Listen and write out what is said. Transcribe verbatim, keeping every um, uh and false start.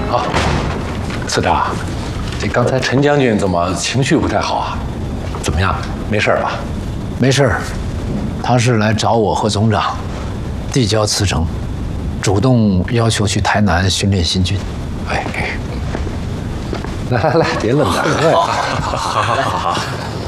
啊。次长，这刚才陈将军怎么情绪不太好啊？怎么样？没事吧？ 没事，他是来找我和总长递交辞呈，主动要求去台南训练新军。 哎，来来来，别愣着。好，好，好，好，好。